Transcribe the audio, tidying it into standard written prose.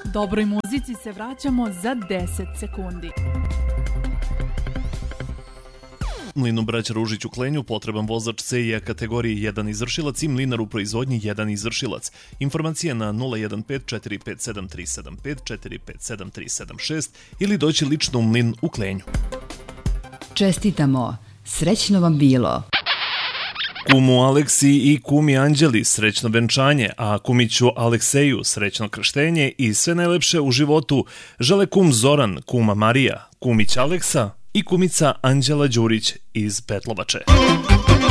Dobroj muzici se vraćamo za 10 sekundi. Mlinu braća Ružić u Klenju potreban vozač CIA kategorije 1 izvršilac i mlinar u proizvodnji 1 izvršilac. Informacije na 015 457 375 457 376 ili doći lično u mlin u Klenju. Čestitamo, srećno vam bilo. Kumu Aleksi i kumi Anđeli srećno venčanje, a kumiću Alekseju srećno krštenje i sve najlepše u životu žele kum Zoran, kuma Marija, kumić Aleksa i kumica Anđela Đurić iz Petlovače.